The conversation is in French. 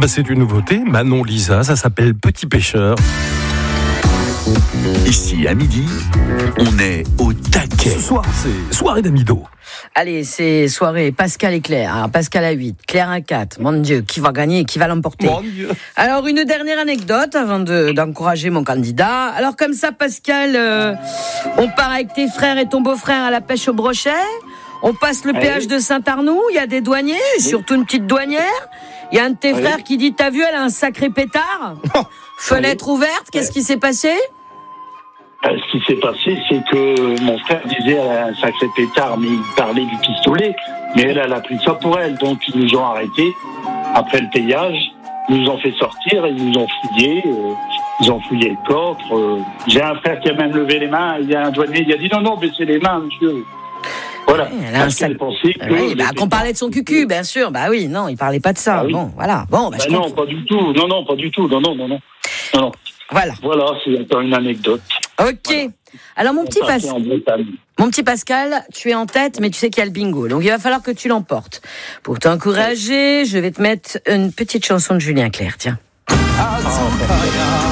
c'est une nouveauté. Manon Lisa, ça s'appelle Petit Pêcheur. Ici, à midi, on est au taquet. Ce soir, c'est soirée d'Amido. Allez, c'est soirée Pascal et Claire. Alors, Pascal à 8, Claire à 4. Mon Dieu, qui va gagner, qui va l'emporter? Mon Dieu. Alors, une dernière anecdote avant d'encourager mon candidat. Alors, comme ça, Pascal, on part avec tes frères et ton beau-frère à la pêche au brochet. On passe le péage de Saint-Arnoux. Il y a des douaniers, surtout une petite douanière. Il y a un de tes frères qui dit, t'as vu, elle a un sacré pétard. Fenêtre ouverte, qu'est-ce qui s'est passé? Ce qui s'est passé, c'est que mon frère disait un sacré pétard, mais il parlait du pistolet. Mais elle a pris ça pour elle. Donc, ils nous ont arrêtés après le payage. Ils nous ont fait sortir, ils nous ont fouillé. Ils ont fouillé le coffre. J'ai un frère qui a même levé les mains. Il y a un douanier, il a dit non, baissez les mains, monsieur. Voilà. Parce qu'elle pensait que qu'on parlait de son cucu, bien sûr. Bah oui, non, il parlait pas de ça. Ah oui. Bon, voilà. Bon, je non, comprends. pas du tout. Non, pas du tout. Non. Voilà, c'est encore une anecdote. Ok. Voilà. Alors, mon En petit Pascal, tu es en tête, mais tu sais qu'il y a le bingo. Donc, il va falloir que tu l'emportes. Pour t'encourager, je vais te mettre une petite chanson de Julien Clerc, tiens.